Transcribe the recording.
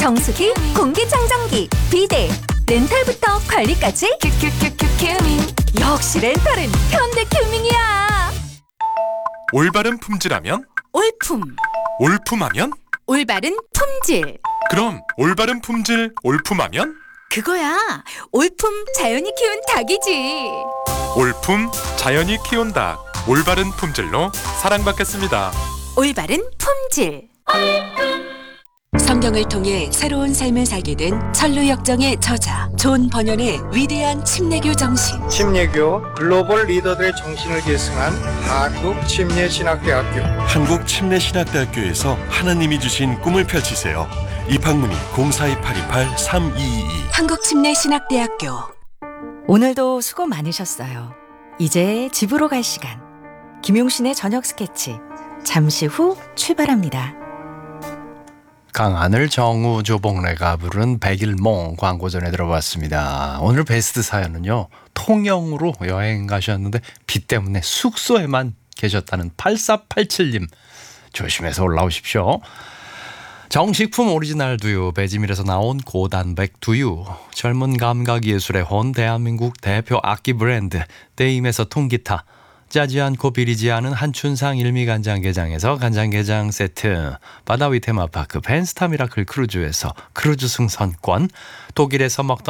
정수기, 공기청정기, 비데, 렌탈부터 관리까지 큐큐큐큐 큐밍. 역시 렌탈은 현대 큐밍이야. 올바른 품질하면? 올품. 올품하면? 올바른 품질. 그럼 올바른 품질 올품하면? 그거야. 올품 자연이 키운 닭이지. 올품 자연이 키운 닭. 올바른 품질로 사랑받겠습니다. 올바른 품질. 성경을 통해 새로운 삶을 살게 된 천루역정의 저자 존 번연의 위대한 침례교 정신. 침례교 글로벌 리더들의 정신을 계승한 한국침례신학대학교. 한국침례신학대학교에서 하나님이 주신 꿈을 펼치세요. 입학문의 042-828-3222. 한국침례신학대학교. 오늘도 수고 많으셨어요. 이제 집으로 갈 시간. 김용신의 저녁 스케치 잠시 후 출발합니다. 강하늘 정우 조봉래가 부른 백일몽 광고 전에 들어봤습니다. 오늘 베스트 사연은요, 통영으로 여행 가셨는데 비 때문에 숙소에만 계셨다는 8487님. 조심해서 올라오십시오. 정식품 오리지널 두유 베지밀에서 나온 고단백 두유, 젊은 감각 예술의 혼 대한민국 대표 악기 브랜드 데임에서 통기타, 짜지 않고 비리지 않은 한춘상 일미간장게장에서 간장게장 세트, 바다위 테마파크 벤스타 미라클 크루즈에서 크루즈 승선권, 독일에서 먹던